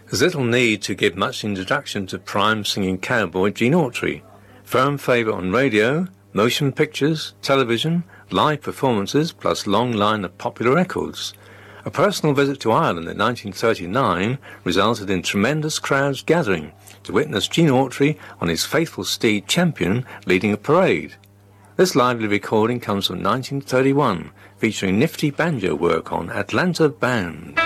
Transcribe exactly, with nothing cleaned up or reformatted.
There's little need to give much introduction to prime singing cowboy Gene Autry. Firm favourite on radio, motion pictures, television, live performances, plus long line of popular records. A personal visit to Ireland in nineteen thirty-nine resulted in tremendous crowds gathering to witness Gene Autry on his faithful steed Champion leading a parade. This lively recording comes from nineteen thirty-one, featuring nifty banjo work on Atlanta Band.